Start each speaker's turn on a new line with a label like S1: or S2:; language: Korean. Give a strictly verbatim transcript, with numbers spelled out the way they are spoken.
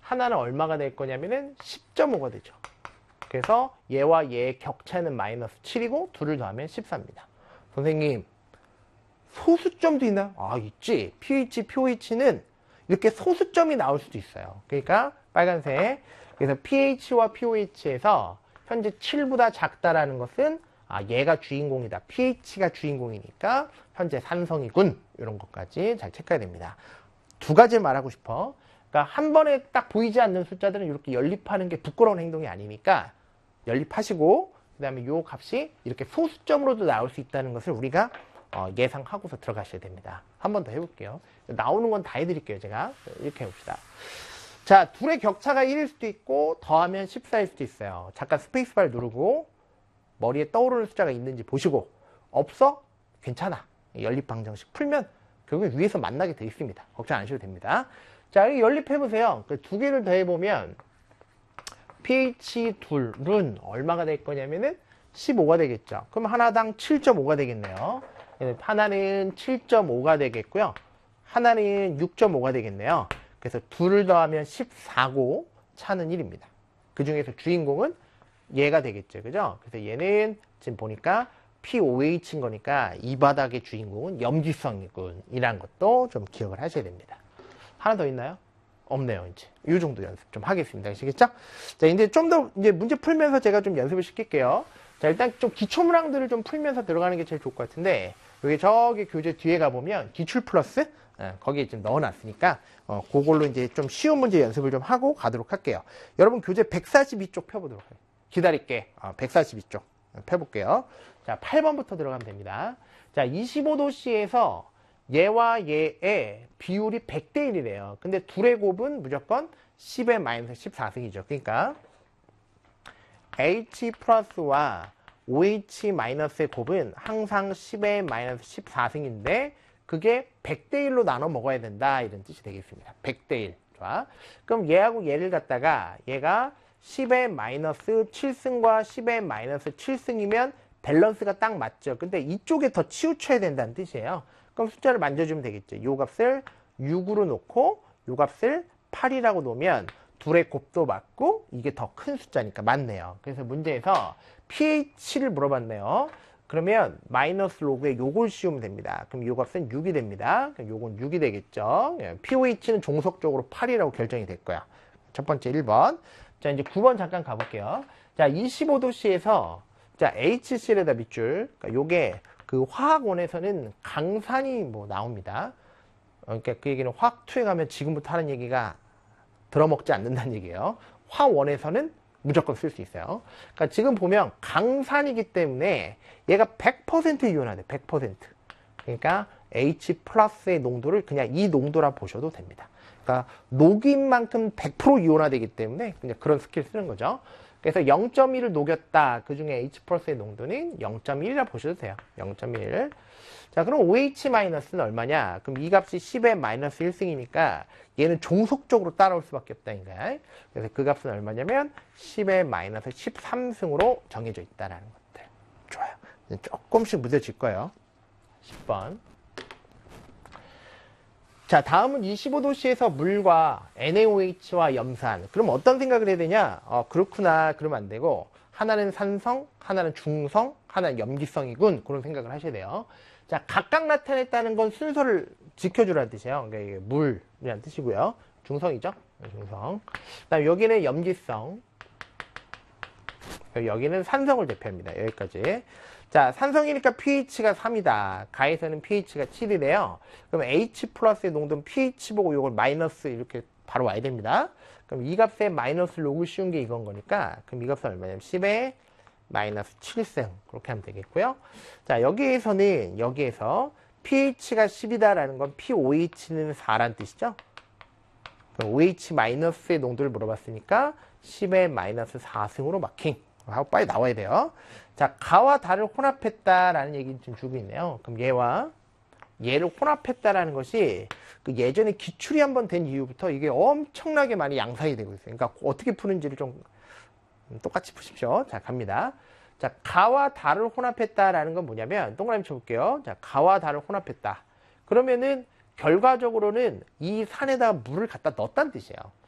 S1: 하나는 얼마가 될 거냐면은 십 점 오가 되죠. 그래서 얘와 얘의 격차는 마이너스 칠이고 둘을 더하면 십사입니다. 선생님, 소수점도 있나? 아, 있지. pH, pOH는 이렇게 소수점이 나올 수도 있어요. 그러니까 빨간색. 그래서 pH와 pOH에서 현재 칠보다 작다라는 것은 아, 얘가 주인공이다. pH가 주인공이니까 현재 산성이군. 이런 것까지 잘 체크해야 됩니다. 두 가지를 말하고 싶어. 그러니까 한 번에 딱 보이지 않는 숫자들은 이렇게 연립하는 게 부끄러운 행동이 아니니까 연립하시고 그 다음에 이 값이 이렇게 소수점으로도 나올 수 있다는 것을 우리가 어, 예상하고서 들어가셔야 됩니다. 한 번 더 해볼게요. 나오는 건 다 해드릴게요. 제가 이렇게 해봅시다. 자, 둘의 격차가 일일 수도 있고 더하면 십사일 수도 있어요. 잠깐 스페이스바를 누르고 머리에 떠오르는 숫자가 있는지 보시고 없어? 괜찮아. 연립방정식 풀면 결국 위에서 만나게 돼 있습니다. 걱정 안 하셔도 됩니다. 자, 여기 연립해보세요. 두 개를 더해보면 pH 둘은 얼마가 될 거냐면은 십오가 되겠죠. 그럼 하나당 칠 점 오가 되겠네요. 하나는 칠 점 오가 되겠고요. 하나는 육 점 오가 되겠네요. 그래서 둘을 더하면 십사고 차는 일입니다. 그 중에서 주인공은 얘가 되겠죠. 그죠? 그래서 얘는 지금 보니까 pOH인 거니까 이 바닥의 주인공은 염지성이군. 이란 것도 좀 기억을 하셔야 됩니다. 하나 더 있나요? 없네요. 이제 이 정도 연습 좀 하겠습니다. 아시겠죠? 자, 이제 좀 더 이제 문제 풀면서 제가 좀 연습을 시킬게요. 자, 일단 좀 기초 문항들을 좀 풀면서 들어가는 게 제일 좋을 것 같은데 여기 저기 교재 뒤에 가보면 기출 플러스 어, 거기에 지금 넣어놨으니까 어, 그걸로 이제 좀 쉬운 문제 연습을 좀 하고 가도록 할게요. 여러분 교재 백사십이 쪽 펴보도록 할게요. 기다릴게. 어, 백사십이 쪽 펴볼게요. 자, 팔 번부터 들어가면 됩니다. 자, 이십오 도씨에서 얘와 얘의 비율이 백 대 일이래요. 근데 둘의 곱은 무조건 십의 마이너스 십사승이죠. 그러니까 H 플러스와 오에이치 마이너스의 곱은 항상 십의 마이너스 십사승인데 그게 백 대 일로 나눠 먹어야 된다. 이런 뜻이 되겠습니다. 백 대 일. 좋아. 그럼 얘하고 얘를 갖다가 얘가 십의 마이너스 칠승과 십의 마이너스 칠승이면 밸런스가 딱 맞죠. 근데 이쪽에 더 치우쳐야 된다는 뜻이에요. 그럼 숫자를 만져주면 되겠죠. 요 값을 육으로 놓고 요 값을 팔이라고 놓으면 둘의 곱도 맞고 이게 더 큰 숫자니까 맞네요. 그래서 문제에서 pH를 물어봤네요. 그러면 마이너스 로그에 요걸 씌우면 됩니다. 그럼 요 값은 육이 됩니다. 그럼 요건 육이 되겠죠. pOH는 종속적으로 팔이라고 결정이 될 거야. 첫 번째 일 번. 자, 이제 구 번 잠깐 가볼게요. 자, 이십오 도씨에서 자, 에이치씨엘에다 밑줄. 그러니까 요게 그 화학원에서는 강산이 뭐 나옵니다. 어, 그러니까 그 얘기는 화학투에 가면 지금부터 하는 얘기가 들어먹지 않는다는 얘기예요. 화원에서는 무조건 쓸 수 있어요. 그러니까 지금 보면 강산이기 때문에 얘가 백 퍼센트 이온화돼. 백 퍼센트. 그러니까 H 플러스의 농도를 그냥 이 농도라 보셔도 됩니다. 그러니까 녹인 만큼 백 퍼센트 이온화되기 때문에 그냥 그런 스킬 쓰는 거죠. 그래서 영 점 일을 녹였다. 그 중에 H 플러스의 농도는 영 점 일이라 보셔도 돼요. 영 점 일. 자, 그럼 오에이치 마이너스는 얼마냐? 그럼 이 값이 십의 마이너스 일승이니까 얘는 종속적으로 따라올 수밖에 없다니까. 그래서 그 값은 얼마냐면 십의 마이너스 십삼승으로 정해져 있다라는 것들. 좋아요. 조금씩 무뎌질 거예요. 십 번. 자, 다음은 이십오 도씨에서 물과 엔에이오에이치와 염산. 그럼 어떤 생각을 해야 되냐? 어, 그렇구나. 그러면 안 되고 하나는 산성, 하나는 중성, 하나는 염기성이군. 그런 생각을 하셔야 돼요. 자, 각각 나타냈다는 건 순서를 지켜주라는 뜻이에요. 그러니까 이게 물이라는 뜻이고요. 중성이죠? 중성. 그다음 여기는 염기성. 여기는 산성을 대표합니다. 여기까지. 자, 산성이니까 pH가 삼이다. 가에서는 pH가 칠이래요. 그럼 H 플러스의 농도는 pH 보고 이걸 마이너스 이렇게 바로 와야 됩니다. 그럼 이 값에 마이너스 로그 씌운 게 이건 거니까 그럼 이 값은 얼마냐면 십의 마이너스 칠승 그렇게 하면 되겠고요. 자, 여기에서는 여기에서 pH가 십이다라는 건 pOH는 사라는 뜻이죠. 오에이치 마이너스의 농도를 물어봤으니까 십의 마이너스 사승으로 마킹 하고 빨리 나와야 돼요. 자, 가와 다를 혼합했다라는 얘기를 좀 주고 있네요. 그럼 얘와 얘를 혼합했다라는 것이 그 예전에 기출이 한번 된 이후부터 이게 엄청나게 많이 양산이 되고 있어요. 그러니까 어떻게 푸는지를 좀 똑같이 푸십시오. 자, 갑니다. 자, 가와 달을 혼합했다라는 건 뭐냐면 동그라미 쳐볼게요. 자, 가와 달을 혼합했다. 그러면은 결과적으로는 이 산에다가 물을 갖다 넣었다는 뜻이에요.